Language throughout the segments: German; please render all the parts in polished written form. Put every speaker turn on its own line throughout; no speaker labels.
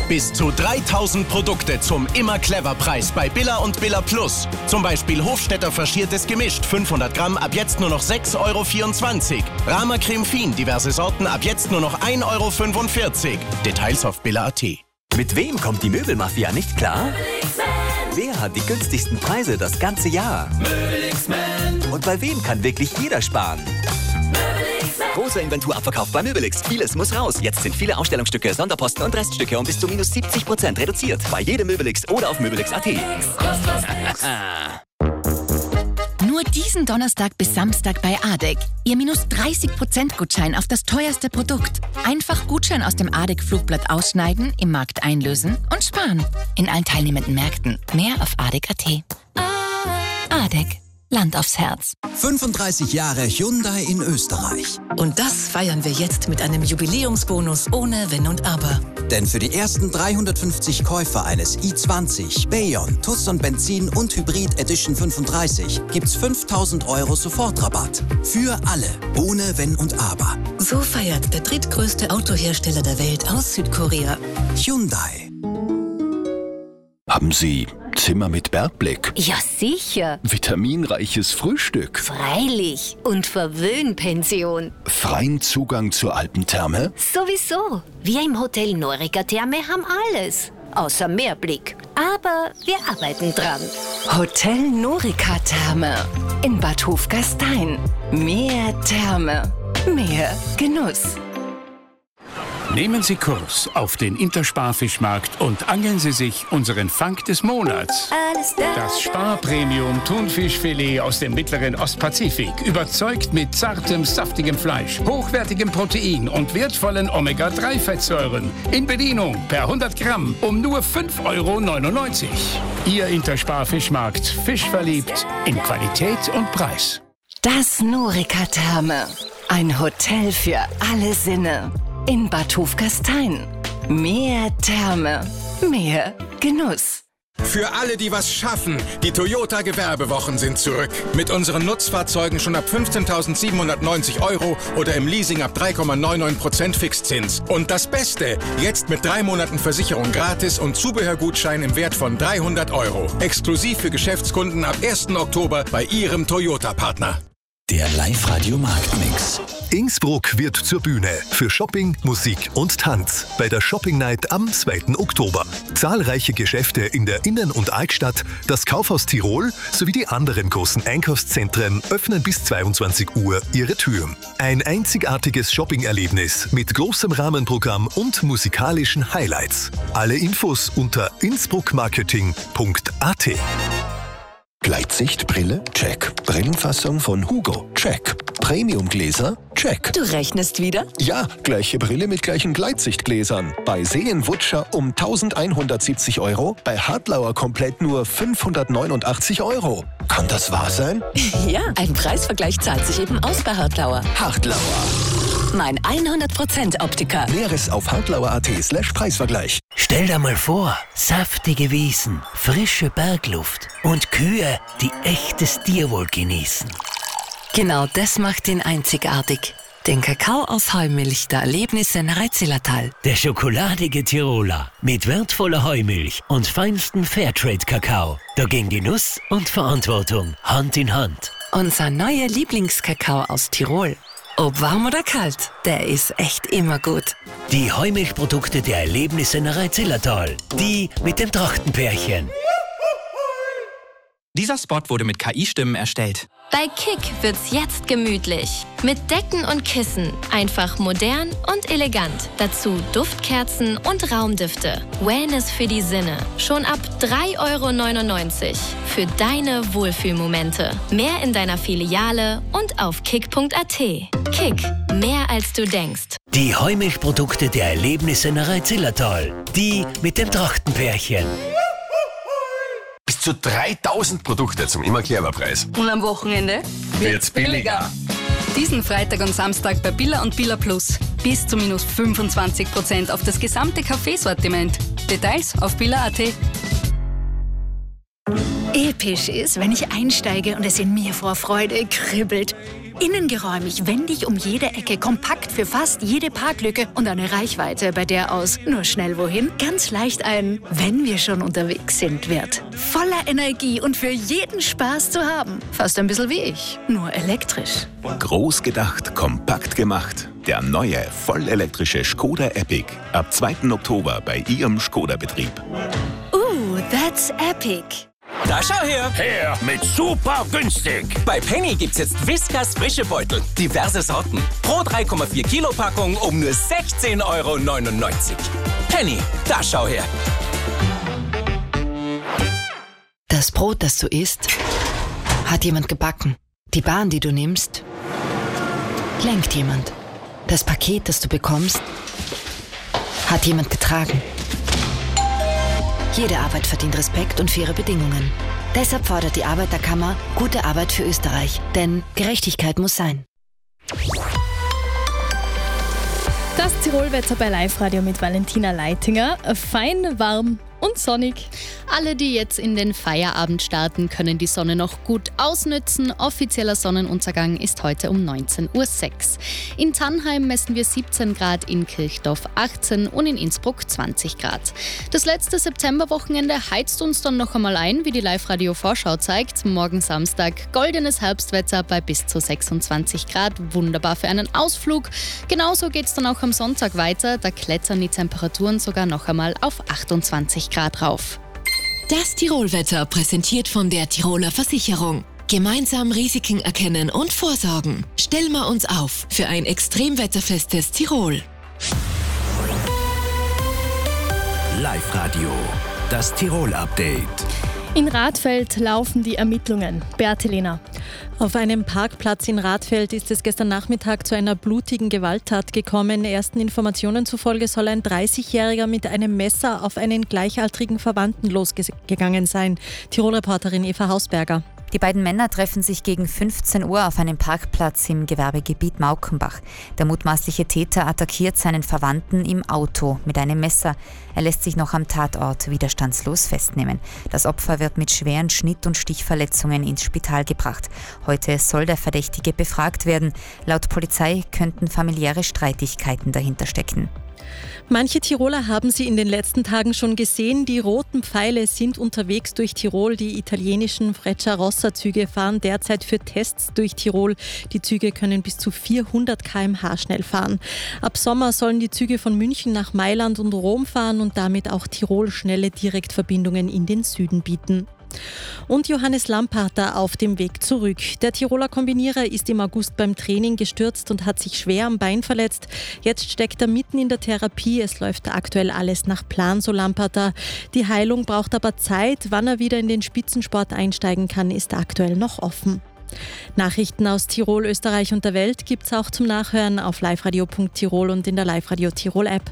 Bis zu 3000 Produkte zum Immer-Clever-Preis bei Billa und Billa Plus. Zum Beispiel Hofstetter faschiertes Gemischt, 500 Gramm, ab jetzt nur noch 6,24 €. Rama Creme Fin, diverse Sorten, ab jetzt nur noch 1,45 €. Details auf billa.at.
Mit wem kommt die Möbelmafia nicht klar? Wer hat die günstigsten Preise das ganze Jahr? Und bei wem kann wirklich jeder sparen? Großer Inventurabverkauf bei Möbelix. Vieles muss raus. Jetzt sind viele Ausstellungsstücke, Sonderposten und Reststücke um bis zu minus 70% reduziert. Bei jedem Möbelix oder auf möbelix.at.
Nur diesen Donnerstag bis Samstag bei ADEC. Ihr minus 30% Gutschein auf das teuerste Produkt. Einfach Gutschein aus dem ADEC-Flugblatt ausschneiden, im Markt einlösen und sparen. In allen teilnehmenden Märkten. Mehr auf ADEC.at. ADEC. Land aufs Herz.
35 Jahre Hyundai in Österreich.
Und das feiern wir jetzt mit einem Jubiläumsbonus ohne Wenn und Aber.
Denn für die ersten 350 Käufer eines i20, Bayon, Tucson Benzin und Hybrid Edition 35 gibt's 5.000 € Sofortrabatt. Für alle, ohne Wenn und Aber.
So feiert der drittgrößte Autohersteller der Welt aus Südkorea.
Hyundai.
Haben Sie Zimmer mit Bergblick?
Ja, sicher.
Vitaminreiches Frühstück?
Freilich. Und Verwöhnpension.
Freien Zugang zur Alpentherme?
Sowieso. Wir im Hotel Norica Therme haben alles. Außer Meerblick. Aber wir arbeiten dran.
Hotel Norica Therme in Bad Hofgastein. Mehr Therme, mehr Genuss.
Nehmen Sie Kurs auf den Intersparfischmarkt und angeln Sie sich unseren Fang des Monats.
Alles da.
Das Sparpremium Thunfischfilet aus dem mittleren Ostpazifik. Überzeugt mit zartem, saftigem Fleisch, hochwertigem Protein und wertvollen Omega-3-Fettsäuren. In Bedienung per 100 Gramm um nur 5,99 €. Ihr Intersparfischmarkt. Fischverliebt in Qualität und Preis.
Das Norica Therme. Ein Hotel für alle Sinne. In Bad Hofgastein. Mehr Therme, mehr Genuss.
Für alle, die was schaffen, die Toyota Gewerbewochen sind zurück. Mit unseren Nutzfahrzeugen schon ab 15.790 € oder im Leasing ab 3,99% Fixzins. Und das Beste, jetzt mit 3 Monaten Versicherung gratis und Zubehörgutschein im Wert von 300 €. Exklusiv für Geschäftskunden ab 1. Oktober bei Ihrem Toyota-Partner.
Der Live-Radio-Marktmix.
Innsbruck wird zur Bühne für Shopping, Musik und Tanz bei der Shopping Night am 2. Oktober. Zahlreiche Geschäfte in der Innen- und Altstadt, das Kaufhaus Tirol sowie die anderen großen Einkaufszentren öffnen bis 22 Uhr ihre Türen. Ein einzigartiges Shopping-Erlebnis mit großem Rahmenprogramm und musikalischen Highlights. Alle Infos unter innsbruckmarketing.at.
Gleitsichtbrille? Check. Brillenfassung von Hugo? Check. Premiumgläser? Check.
Du rechnest wieder?
Ja, gleiche Brille mit gleichen Gleitsichtgläsern. Bei Seen-Wutscher um 1.170 €, bei Hartlauer komplett nur 589 €. Kann das wahr sein?
Ja, ein Preisvergleich zahlt sich eben aus bei Hartlauer.
Hartlauer.
Mein 100% Optiker.
Näheres auf hartlauer.at/Preisvergleich.
Stell dir mal vor, saftige Wiesen, frische Bergluft und Kühe, die echtes Tierwohl genießen.
Genau das macht ihn einzigartig. Den Kakao aus Heumilch der Erlebnisse in Reitzillertal.
Der schokoladige Tiroler mit wertvoller Heumilch und feinstem Fairtrade-Kakao. Da gehen Genuss und Verantwortung Hand in Hand.
Unser neuer Lieblingskakao aus Tirol. Ob warm oder kalt, der ist echt immer gut.
Die Heumilchprodukte der Erlebnisse in Reitzillertal. Die mit dem Trachtenpärchen.
Dieser Spot wurde mit KI-Stimmen erstellt.
Bei Kick wird's jetzt gemütlich. Mit Decken und Kissen. Einfach modern und elegant. Dazu Duftkerzen und Raumdüfte. Wellness für die Sinne. Schon ab 3,99 € für deine Wohlfühlmomente. Mehr in deiner Filiale und auf kick.at. Kick. Mehr als du denkst.
Die Heumilchprodukte der Erlebnisse in Reitzillertal. Die mit dem Trachtenpärchen.
Bis zu 3.000 Produkte zum Immer-Clever-Preis.
Und am Wochenende
wird's billiger.
Diesen Freitag und Samstag bei Billa und Billa Plus. Bis zu minus 25% auf das gesamte Kaffeesortiment. Details auf billa.at.
Episch ist, wenn ich einsteige und es in mir vor Freude kribbelt. Innengeräumig, wendig um jede Ecke, kompakt für fast jede Parklücke und eine Reichweite, bei der aus nur schnell wohin ganz leicht ein "Wenn wir schon unterwegs sind" wird. Voller Energie und für jeden Spaß zu haben. Fast ein bisschen wie ich, nur elektrisch.
Groß gedacht, kompakt gemacht. Der neue, vollelektrische Škoda Epiq. Ab 2. Oktober bei Ihrem Škoda-Betrieb.
That's epic.
Da schau her!
Her mit super günstig!
Bei Penny gibt's jetzt Whiskas frische Beutel. Diverse Sorten. Pro 3,4 Kilo Packung um nur 16,99 €. Penny, da schau her!
Das Brot, das du isst, hat jemand gebacken. Die Bahn, die du nimmst, lenkt jemand. Das Paket, das du bekommst, hat jemand getragen. Jede Arbeit verdient Respekt und faire Bedingungen. Deshalb fordert die Arbeiterkammer gute Arbeit für Österreich. Denn Gerechtigkeit muss sein.
Das Tirolwetter bei Live-Radio mit Valentina Leitinger. Fein, warm und sonnig.
Alle, die jetzt in den Feierabend starten, können die Sonne noch gut ausnützen. Offizieller Sonnenuntergang ist heute um 19:06 Uhr. In Tannheim messen wir 17 Grad, in Kirchdorf 18 und in Innsbruck 20 Grad. Das letzte Septemberwochenende heizt uns dann noch einmal ein, wie die Live-Radio-Vorschau zeigt. Morgen Samstag goldenes Herbstwetter bei bis zu 26 Grad. Wunderbar für einen Ausflug. Genauso geht es dann auch am Sonntag weiter. Da klettern die Temperaturen sogar noch einmal auf 28 Grad rauf.
Das Tirolwetter präsentiert von der Tiroler Versicherung. Gemeinsam Risiken erkennen und vorsorgen. Stellen wir uns auf für ein extremwetterfestes Tirol.
Live-Radio, das Tirol-Update.
In Radfeld laufen die Ermittlungen. Bertelina.
Auf einem Parkplatz in Radfeld ist es gestern Nachmittag zu einer blutigen Gewalttat gekommen. Ersten Informationen zufolge soll ein 30-Jähriger mit einem Messer auf einen gleichaltrigen Verwandten losgegangen sein. Tirol-Reporterin Eva Hausberger.
Die beiden Männer treffen sich gegen 15 Uhr auf einem Parkplatz im Gewerbegebiet Maukenbach. Der mutmaßliche Täter attackiert seinen Verwandten im Auto mit einem Messer. Er lässt sich noch am Tatort widerstandslos festnehmen. Das Opfer wird mit schweren Schnitt- und Stichverletzungen ins Spital gebracht. Heute soll der Verdächtige befragt werden. Laut Polizei könnten familiäre Streitigkeiten dahinter stecken.
Manche Tiroler haben sie in den letzten Tagen schon gesehen. Die roten Pfeile sind unterwegs durch Tirol. Die italienischen Frecciarossa-Züge fahren derzeit für Tests durch Tirol. Die Züge können bis zu 400 km/h schnell fahren. Ab Sommer sollen die Züge von München nach Mailand und Rom fahren und damit auch Tirol schnelle Direktverbindungen in den Süden bieten. Und Johannes Lamparter auf dem Weg zurück. Der Tiroler Kombinierer ist im August beim Training gestürzt und hat sich schwer am Bein verletzt. Jetzt steckt er mitten in der Therapie. Es läuft aktuell alles nach Plan, so Lamparter. Die Heilung braucht aber Zeit. Wann er wieder in den Spitzensport einsteigen kann, ist aktuell noch offen. Nachrichten aus Tirol, Österreich und der Welt gibt's auch zum Nachhören auf liveradio.tirol und in der Live-Radio Tirol-App.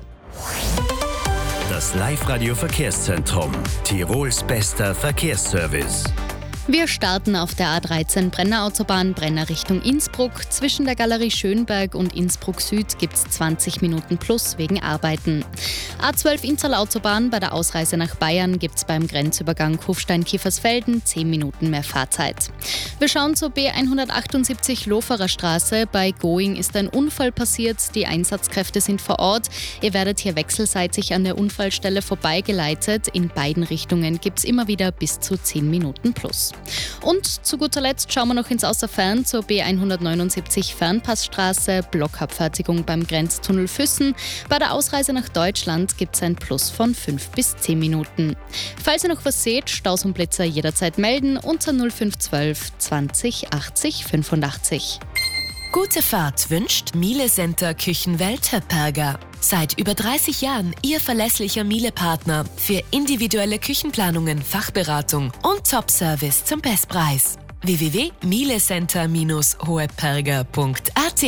Das Live-Radio-Verkehrszentrum. Tirols bester Verkehrsservice.
Wir starten auf der A13 Brenner-Autobahn, Brenner Richtung Innsbruck. Zwischen der Galerie Schönberg und Innsbruck Süd gibt es 20 Minuten plus wegen Arbeiten. A12 Inntal-Autobahn, bei der Ausreise nach Bayern gibt es beim Grenzübergang Kufstein-Kiefersfelden 10 Minuten mehr Fahrzeit. Wir schauen zur B178 Loferer Straße. Bei Going ist ein Unfall passiert. Die Einsatzkräfte sind vor Ort. Ihr werdet hier wechselseitig an der Unfallstelle vorbeigeleitet. In beiden Richtungen gibt es immer wieder bis zu 10 Minuten plus. Und zu guter Letzt schauen wir noch ins Außerfern zur B179 Fernpassstraße, Blockabfertigung beim Grenztunnel Füssen. Bei der Ausreise nach Deutschland gibt es ein Plus von 5 bis 10 Minuten. Falls ihr noch was seht, Staus und Blitzer jederzeit melden unter 0512 20 80 85.
Gute Fahrt wünscht Miele Center Küchenwelt Höpperger. Seit über 30 Jahren Ihr verlässlicher Miele-Partner für individuelle Küchenplanungen, Fachberatung und Top-Service zum Bestpreis. www.mielecenter-hoeperger.at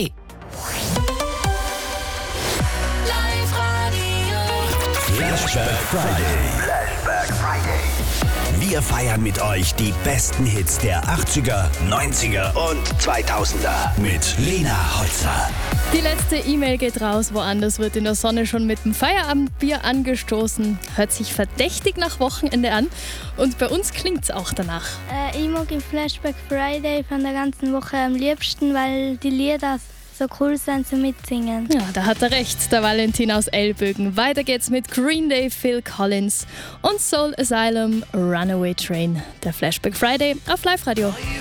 Flashback Friday.
Flashback Friday. Wir feiern mit euch die besten Hits der 80er, 90er und 2000er mit Lena Holzer.
Die letzte E-Mail geht raus, woanders wird in der Sonne schon mit dem Feierabendbier angestoßen. Hört sich verdächtig nach Wochenende an und bei uns klingt's auch danach.
Ich mag im Flashback Friday von der ganzen Woche am liebsten, weil die Lieder so cool sind zum Mitsingen.
Ja, da hat er recht, der Valentin aus Elbögen. Weiter geht's mit Green Day, Phil Collins und Soul Asylum, Runaway Train. Der Flashback Friday auf Live Radio.